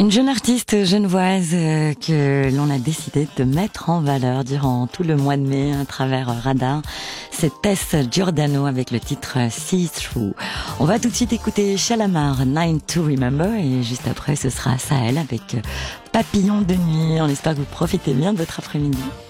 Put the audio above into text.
Une jeune artiste genevoise que l'on a décidé de mettre en valeur durant tout le mois de mai à travers Radar. C'est Tess Giordano avec le titre See Through. On va tout de suite écouter Shalamar, Nine to Remember, et juste après ce sera Sahel avec Papillon de nuit. On espère que vous profitez bien de votre après-midi.